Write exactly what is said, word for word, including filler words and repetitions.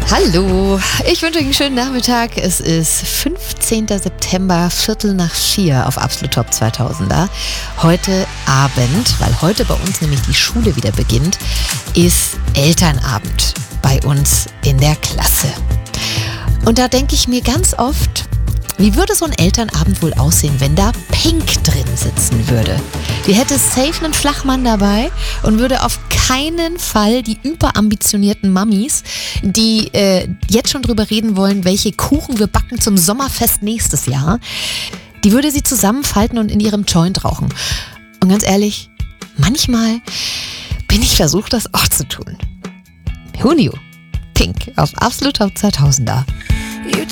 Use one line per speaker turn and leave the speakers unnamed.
Hallo, ich wünsche euch einen schönen Nachmittag. Es ist fünfzehnter September, Viertel nach vier auf Absolut Top zweitausender. Heute Abend, weil heute bei uns nämlich die Schule wieder beginnt, ist Elternabend bei uns in der Klasse. Und da denke ich mir ganz oft, wie würde so ein Elternabend wohl aussehen, wenn da Pink drin sitzen würde? Die hätte safe einen Flachmann dabei und würde auf keinen Fall die überambitionierten Mammis, die äh, jetzt schon drüber reden wollen, welche Kuchen wir backen zum Sommerfest nächstes Jahr, die würde sie zusammenfalten und in ihrem Joint rauchen. Und ganz ehrlich, manchmal bin ich versucht, das auch zu tun. Who knew? Pink auf Absolut Top zweitausender.